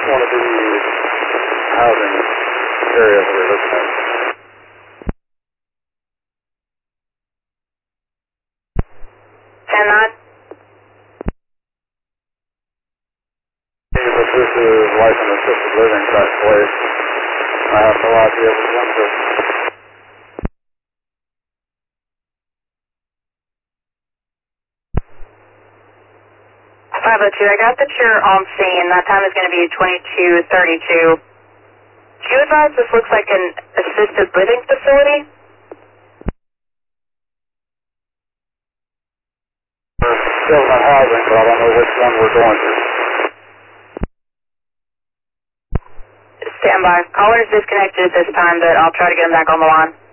one of the housing areas that we're looking at. This is life and assisted living type place. I have no idea which one's it. 502, I got that you're on scene. That time is going to be 22:32. Do you advise this looks like an assisted living facility? We're still in housing, but I don't know which one we're going to. Stand by. Caller's disconnected at this time, but I'll try to get him back on the line.